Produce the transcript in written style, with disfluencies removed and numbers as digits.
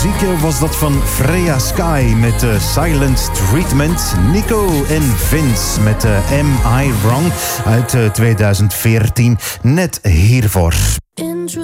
muziek was dat van Freya Sky met Silent Treatment. Nico en Vince met Am I Wrong uit 2014. Net hiervoor.